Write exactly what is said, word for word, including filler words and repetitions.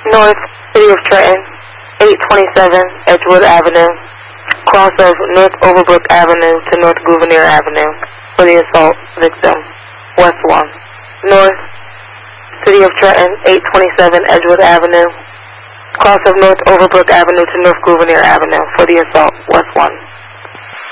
North, City of Trenton, eight twenty-seven Edgewood Avenue, cross of North Overbrook Avenue to North Gouverneur Avenue for the assault victim. West one. North, City of Trenton, eight twenty-seven Edgewood Avenue, cross of North Overbrook Avenue to North Gouverneur Avenue for the assault. West one.